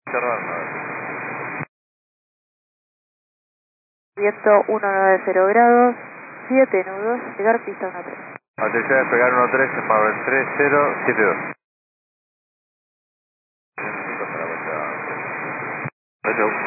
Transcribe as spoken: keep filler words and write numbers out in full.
Cerrando. Viento ciento noventa grados, siete nudos, llegar pista uno tres. Atención a despegar uno tres en Marvel tres cero siete dos. Chau.